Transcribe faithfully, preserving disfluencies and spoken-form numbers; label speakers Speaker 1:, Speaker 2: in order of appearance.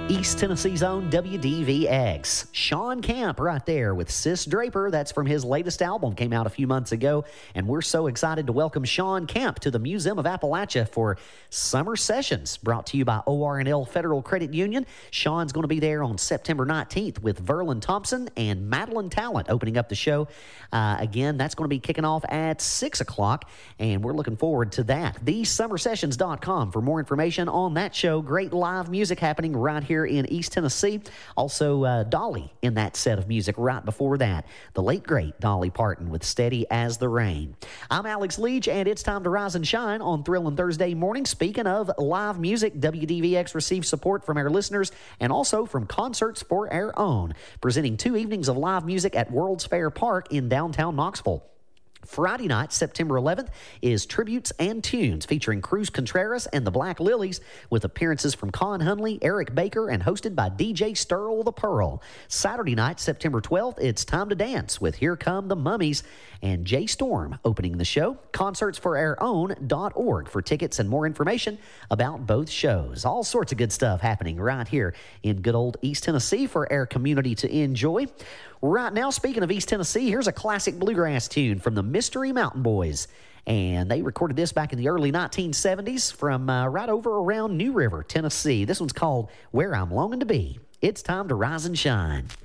Speaker 1: East Tennessee's own W D V X. Sean Camp right there with Sis Draper. That's from his latest album, came out a few months ago. And we're so excited to welcome Sean Camp to the Museum of Appalachia for Summer Sessions, brought to you by O R N L Federal Credit Union. Sean's going to be there on September nineteenth with Verlin Thompson and Madeline Talent opening up the show. Uh, again, that's going to be kicking off at six o'clock, and we're looking forward to that. the summer sessions dot com for more information on that show. Great live music happening right here in East Tennessee. Also, uh, Dolly in that set of music right before that. The late, great Dolly Parton with Steady as the Rain. I'm Alex Leach, and it's time to rise and shine on Thrillin' Thursday morning. Speaking of live music, W D V X receives support from our listeners and also from Concerts for Our Own, presenting two evenings of live music at World's Fair Park in downtown Knoxville. Friday night, September eleventh, is Tributes and Tunes featuring Cruz Contreras and the Black Lilies, with appearances from Con Hunley, Eric Baker, and hosted by D J Sterl the Pearl. Saturday night, September twelfth, it's Time to Dance with Here Come the Mummies and Jay Storm opening the show. Concerts for our own dot org for tickets and more information about both shows. All sorts of good stuff happening right here in good old East Tennessee for our community to enjoy. Right now, speaking of East Tennessee, here's a classic bluegrass tune from the Mystery Mountain Boys. And they recorded this back in the early nineteen seventies from uh, right over around New River, Tennessee. This one's called Where I'm Longing to Be. It's time to rise and shine.